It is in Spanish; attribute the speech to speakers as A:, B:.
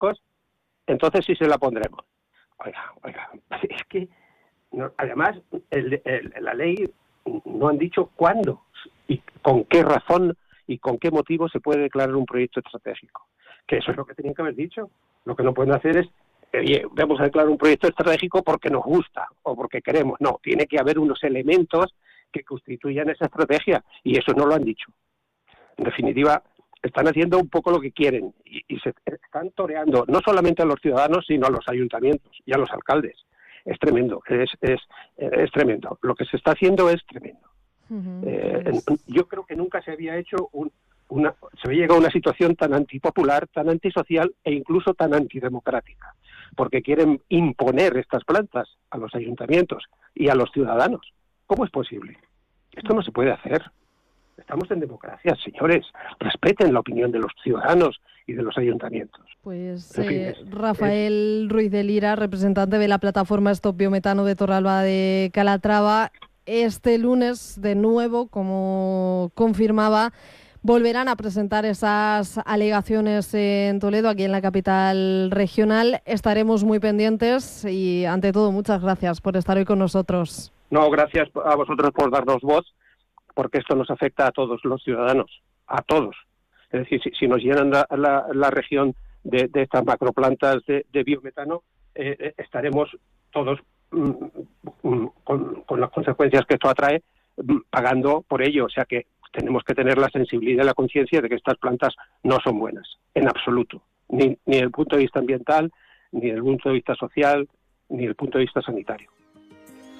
A: estratégicos, entonces sí se la pondremos. Oiga, es que no, además la ley no han dicho cuándo y con qué razón y con qué motivo se puede declarar un proyecto estratégico. Que eso es lo que tenían que haber dicho. Lo que no pueden hacer es, oye, vamos a declarar un proyecto estratégico porque nos gusta o porque queremos. No, tiene que haber unos elementos que constituyan esa estrategia y eso no lo han dicho. En definitiva, están haciendo un poco lo que quieren y se están toreando no solamente a los ciudadanos, sino a los ayuntamientos y a los alcaldes. Es tremendo, es tremendo. Lo que se está haciendo es tremendo. Yo creo que nunca se había hecho se había llegado a una situación tan antipopular, tan antisocial e incluso tan antidemocrática, porque quieren imponer estas plantas a los ayuntamientos y a los ciudadanos. ¿Cómo es posible? Esto no se puede hacer. Estamos en democracia, señores. Respeten la opinión de los ciudadanos y de los ayuntamientos.
B: Pues Rafael Ruiz de Lira, representante de la plataforma Stop Biometano de Torralba de Calatrava, este lunes, de nuevo, como confirmaba, volverán a presentar esas alegaciones en Toledo, aquí en la capital regional. Estaremos muy pendientes y, ante todo, muchas gracias por estar hoy con nosotros.
A: No, gracias a vosotros por darnos voz, porque esto nos afecta a todos los ciudadanos, a todos. Es decir, si nos llenan la región de estas macroplantas de biometano, estaremos todos con las consecuencias que esto atrae, pagando por ello. O sea que tenemos que tener la sensibilidad y la conciencia de que estas plantas no son buenas, en absoluto, ni desde el punto de vista ambiental, ni desde el punto de vista social, ni desde el punto de vista sanitario.